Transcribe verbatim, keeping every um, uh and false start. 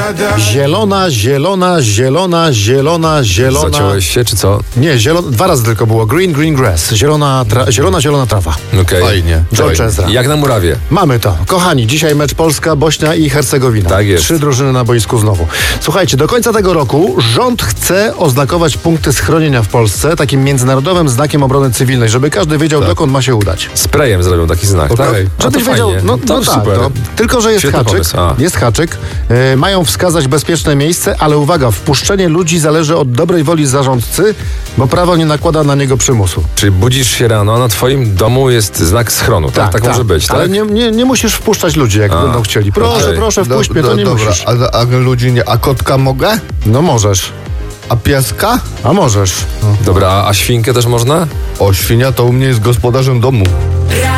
Zielona, zielona, zielona, zielona, zielona. Zaciąłeś się, czy co? Nie, zielona, dwa razy tylko było. Green, green grass. Zielona, tra, zielona, zielona trawa. Okej. Fajnie. George Ezra. Jak na murawie. Mamy to. Kochani, dzisiaj mecz Polska, Bośnia i Hercegowina. Tak jest. Trzy drużyny na boisku znowu. Słuchajcie, do końca tego roku rząd chce oznakować punkty schronienia w Polsce takim międzynarodowym znakiem obrony cywilnej, żeby każdy wiedział, Tak. dokąd ma się udać. Sprayem zrobią taki znak, No, tak? żebyś to wiedział, fajnie. no, to no tak, super. no, tylko że jest Świetny haczyk, pomysł. A. jest haczyk, e, mają wskazać bezpieczne miejsce, ale uwaga, wpuszczenie ludzi zależy od dobrej woli zarządcy, bo prawo nie nakłada na niego przymusu. Czyli budzisz się rano, a na twoim domu jest znak schronu, tak? Tak, może być, tak? Ale nie, nie, nie musisz wpuszczać ludzi, jak A, będą chcieli. Proszę, okej. proszę, wpuść Do- mnie, to do- nie dobra, musisz. A, a ludzi nie. A kotka mogę? No możesz, A pieska? a możesz. Dobra, a, a świnkę też można? O, świnia to u mnie jest gospodarzem domu.